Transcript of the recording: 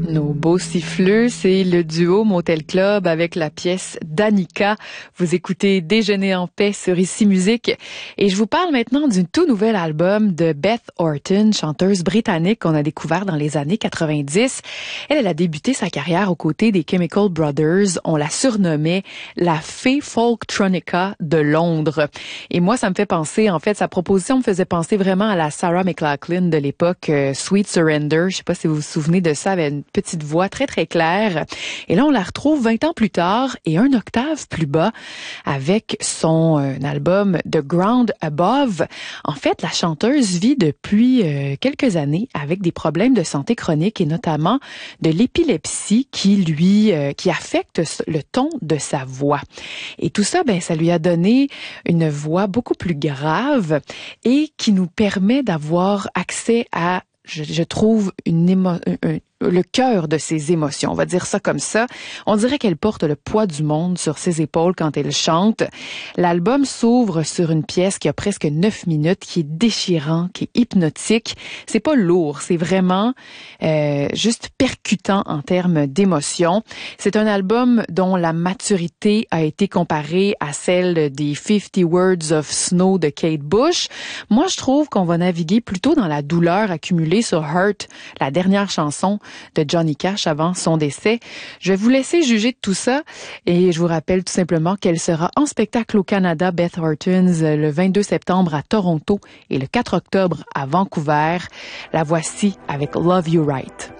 Nos beaux siffleux, c'est le duo Motel Club avec la pièce Danica. Vous écoutez Déjeuner en paix sur Ici Musique. Et je vous parle maintenant d'un tout nouvel album de Beth Orton, chanteuse britannique qu'on a découvert dans les années 90. Elle a débuté sa carrière aux côtés des Chemical Brothers. On la surnommait la fée folktronica de Londres. Et moi, ça me fait penser, en fait, sa proposition me faisait penser vraiment à la Sarah McLachlan de l'époque, Sweet Surrender. Je sais pas si vous vous souvenez de ça, avec une petite voix très, très claire. Et là, on la retrouve 20 ans plus tard et un octave plus bas avec son album The Ground Above. En fait, la chanteuse vit depuis quelques années avec des problèmes de santé chronique et notamment de l'épilepsie qui affecte le ton de sa voix. Et tout ça, ça lui a donné une voix beaucoup plus grave et qui nous permet d'avoir accès à, je trouve, le cœur de ses émotions. On va dire ça comme ça. On dirait qu'elle porte le poids du monde sur ses épaules quand elle chante. L'album s'ouvre sur une pièce qui a presque 9 minutes, qui est déchirant, qui est hypnotique. C'est pas lourd, c'est vraiment juste percutant en termes d'émotion. C'est un album dont la maturité a été comparée à celle des 50 Words of Snow de Kate Bush. Moi, je trouve qu'on va naviguer plutôt dans la douleur accumulée sur Hurt, la dernière chanson de Johnny Cash avant son décès. Je vais vous laisser juger de tout ça et je vous rappelle tout simplement qu'elle sera en spectacle au Canada, Beth Orton, le 22 septembre à Toronto et le 4 octobre à Vancouver. La voici avec Love You Right.